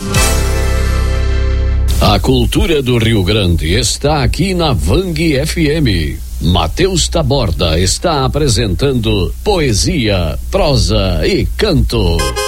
A cultura do Rio Grande está aqui na Vang FM. Matheus Taborda está apresentando poesia, prosa e canto.